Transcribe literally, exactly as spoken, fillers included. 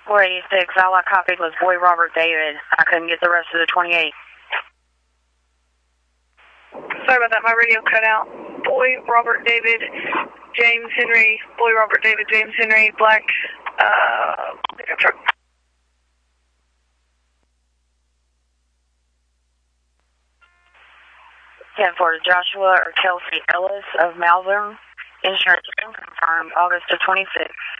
four eighty-six, all I copied was Boy Robert David. I couldn't get the rest of the twenty-eight. Sorry about that, my radio cut out. Boy Robert David, James Henry, Boy Robert David, James Henry, black, uh, pickup truck. ten four to Joshua or Kelsey Ellis of Malvern. Insurance confirmed August of twenty-six.